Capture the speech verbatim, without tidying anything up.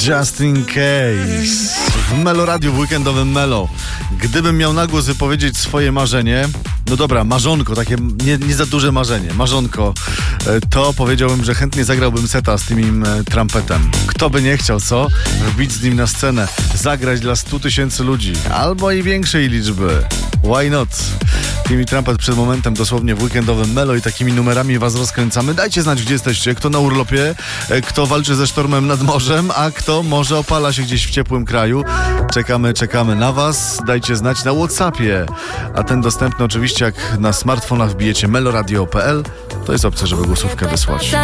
Just in case. W Melo Radio, w weekendowym Melo. Gdybym miał na głos wypowiedzieć swoje marzenie, no dobra, marzonko, takie nie, nie za duże marzenie, marzonko, to powiedziałbym, że chętnie zagrałbym seta z tym trumpetem. Kto by nie chciał, co? Wbić z nim na scenę, zagrać dla stu tysięcy ludzi, albo i większej liczby. Why not? Timmy Trumpet przed momentem dosłownie w weekendowym Melo i takimi numerami was rozkręcamy. Dajcie znać, gdzie jesteście, kto na urlopie, kto walczy ze sztormem nad morzem, a kto może opala się gdzieś w ciepłym kraju. Czekamy, czekamy na was. Dajcie znać na WhatsAppie, a ten dostępny oczywiście jak na smartfonach wbijecie meloradio kropka p l, to jest opcja, żeby głosówkę wysłać.